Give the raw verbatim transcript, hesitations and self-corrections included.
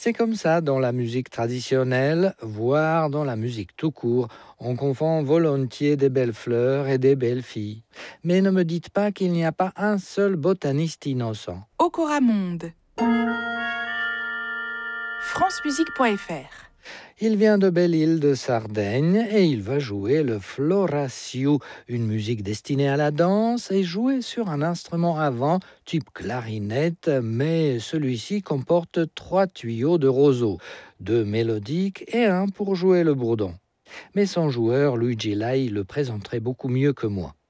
C'est comme ça dans la musique traditionnelle, voire dans la musique tout court. On confond volontiers des belles fleurs et des belles filles. Mais ne me dites pas qu'il n'y a pas un seul botaniste innocent. Ocoramonde. francemusique point f r. Il vient de Belle-Île de Sardaigne et il va jouer le floraciu, une musique destinée à la danse et jouée sur un instrument à vent type clarinette, mais celui-ci comporte trois tuyaux de roseau, deux mélodiques et un pour jouer le bourdon. Mais son joueur, Luigi Lai, le présenterait beaucoup mieux que moi.